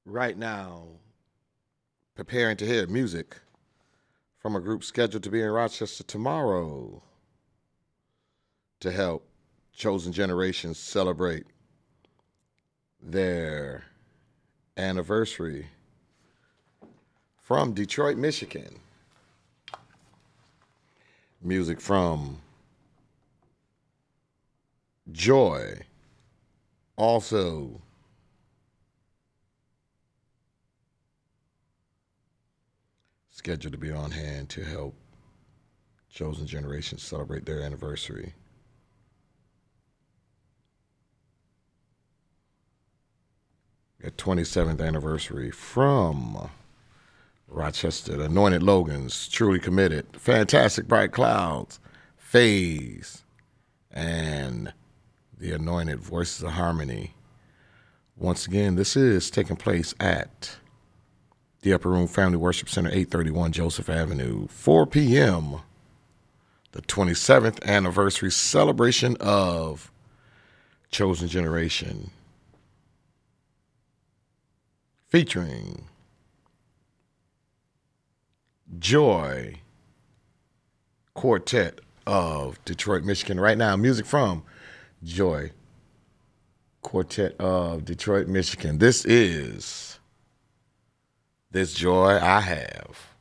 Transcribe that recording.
right now preparing to hear music from a group scheduled to be in Rochester tomorrow to help Chosen Generations celebrate their anniversary from Detroit, Michigan. Music from Joy, also scheduled to be on hand to help Chosen Generations celebrate their anniversary. Their 27th anniversary from Rochester, the Anointed Logans, Truly Committed, Fantastic Bright Clouds, Phase, and the Anointed Voices of Harmony. Once again, this is taking place at the Upper Room Family Worship Center, 831 Joseph Avenue, 4 p.m., the 27th anniversary celebration of Chosen Generation, featuring Joy Quartet of Detroit, Michigan. Right now, music from Joy Quartet of Detroit, Michigan. This is This Joy I Have.